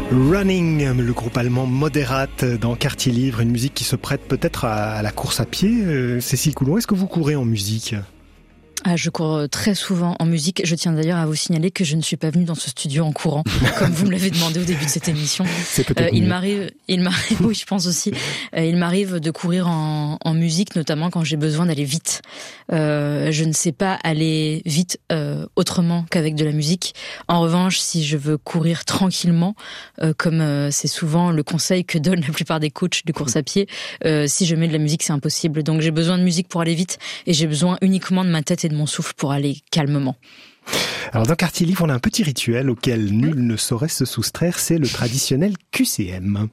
Running, le groupe allemand Moderat dans Quartier Livre, une musique qui se prête peut-être à la course à pied. Cécile Coulon, est-ce que vous courez en musique ? Je cours très souvent en musique. Je tiens d'ailleurs à vous signaler que je ne suis pas venue dans ce studio en courant, comme vous me l'avez demandé au début de cette émission. C'est peut-être il m'arrive, oui, je pense aussi. Il m'arrive de courir en musique, notamment quand j'ai besoin d'aller vite. Je ne sais pas aller vite autrement qu'avec de la musique. En revanche, si je veux courir tranquillement, comme c'est souvent le conseil que donnent la plupart des coachs de course à pied, si je mets de la musique, c'est impossible. Donc j'ai besoin de musique pour aller vite et j'ai besoin uniquement de ma tête et de mon souffle pour aller calmement. Alors dans Quartier Livre, on a un petit rituel auquel nul ne saurait se soustraire, c'est le traditionnel QCM.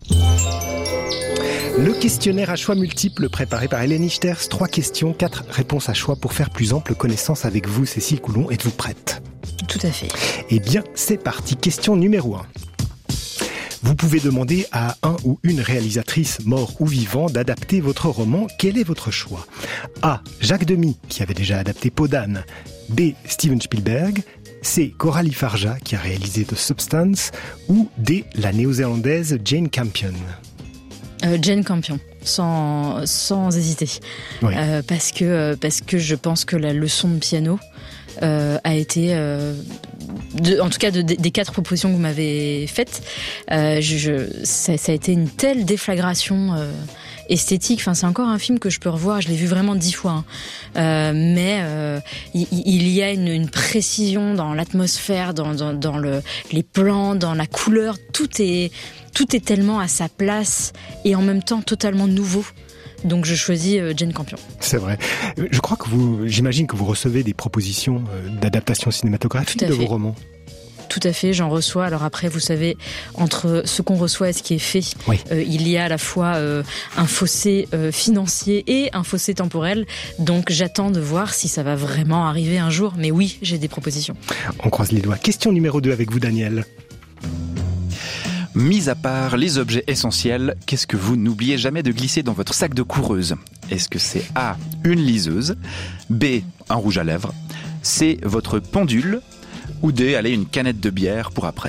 Le questionnaire à choix multiples préparé par Hélène Ichters, 3 questions, 4 réponses à choix pour faire plus ample connaissance avec vous, Cécile Coulon. Êtes-vous prête ? Tout à fait. Eh bien, c'est parti. Question numéro 1. Vous pouvez demander à un ou une réalisatrice, mort ou vivant, d'adapter votre roman. Quel est votre choix ? A. Jacques Demy, qui avait déjà adapté Peau d'âne. B. Steven Spielberg. C. Coralie Farja, qui a réalisé The Substance. Ou D. La néo-zélandaise Jane Campion. Jane Campion, sans hésiter. Oui. Parce que je pense que la leçon de piano a été... en tout cas des 4 propositions que vous m'avez faites, ça a été une telle déflagration esthétique. Enfin, c'est encore un film que je peux revoir. Je l'ai vu vraiment 10 fois. Mais il y a une précision dans l'atmosphère, dans les plans, dans la couleur. Tout est tellement à sa place et en même temps totalement nouveau. Donc je choisis Jane Campion. C'est vrai. Je crois que j'imagine que vous recevez des propositions d'adaptation cinématographique de vos romans. Tout à fait, j'en reçois. Alors après, vous savez, entre ce qu'on reçoit et ce qui est fait, oui. Il y a à la fois un fossé financier et un fossé temporel. Donc j'attends de voir si ça va vraiment arriver un jour. Mais oui, j'ai des propositions. On croise les doigts. Question numéro 2 avec vous, Daniel. Mis à part les objets essentiels, qu'est-ce que vous n'oubliez jamais de glisser dans votre sac de coureuse ? Est-ce que c'est A, une liseuse, B, un rouge à lèvres, C, votre pendule, ou D, allez, une canette de bière pour après ?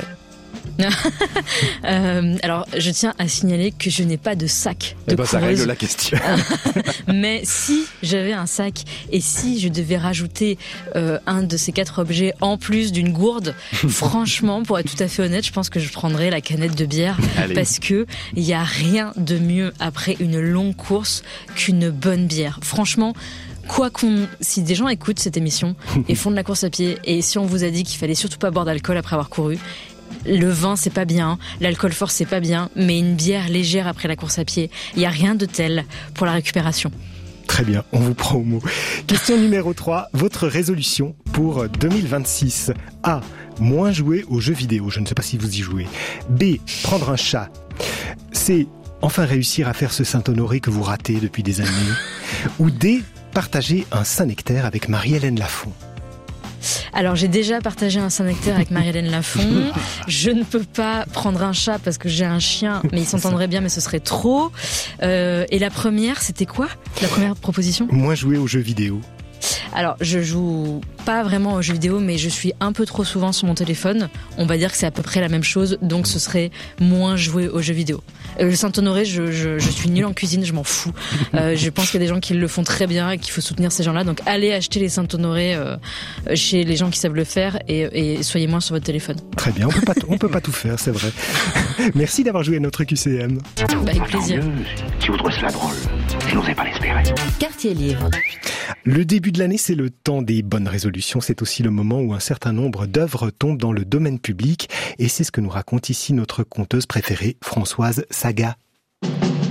Alors, je tiens à signaler que je n'ai pas de sac de coureuse. Ça règle la question. Mais si j'avais un sac et si je devais rajouter un de ces 4 objets en plus d'une gourde, franchement, pour être tout à fait honnête, je pense que je prendrais la canette de bière. Allez. Parce que il y a rien de mieux après une longue course qu'une bonne bière. Franchement. Si des gens écoutent cette émission et font de la course à pied, et si on vous a dit qu'il fallait surtout pas boire d'alcool après avoir couru, le vin c'est pas bien, l'alcool fort c'est pas bien, mais une bière légère après la course à pied, il y a rien de tel pour la récupération. Très bien, on vous prend au mot. Question numéro 3, votre résolution pour 2026. A. Moins jouer aux jeux vidéo, je ne sais pas si vous y jouez. B. Prendre un chat. C. Enfin réussir à faire ce Saint-Honoré que vous ratez depuis des années. Ou D. Partager un Saint-Nectaire avec Marie-Hélène Lafont. Alors j'ai déjà partagé un Saint-Nectaire avec Marie-Hélène Lafont. Je ne peux pas prendre un chat parce que j'ai un chien, mais il s'entendrait bien, mais ce serait trop. Et la première, c'était quoi ? La première proposition ? Moins jouer aux jeux vidéo. Alors, je joue pas vraiment aux jeux vidéo, mais je suis un peu trop souvent sur mon téléphone. On va dire que c'est à peu près la même chose, donc ce serait moins jouer aux jeux vidéo. Le Saint-Honoré, je suis nulle en cuisine, je m'en fous. Je pense qu'il y a des gens qui le font très bien et qu'il faut soutenir ces gens-là. Donc, allez acheter les Saint-Honoré chez les gens qui savent le faire et soyez moins sur votre téléphone. Très bien, on peut pas tout faire, c'est vrai. Merci d'avoir joué à notre QCM. Avec plaisir. Si vous trouvez cela drôle, je n'osais pas l'espérer. Quartier Livre. Le début de l'année, c'est le temps des bonnes résolutions. C'est aussi le moment où un certain nombre d'œuvres tombent dans le domaine public. Et c'est ce que nous raconte ici notre conteuse préférée, Françoise Saga.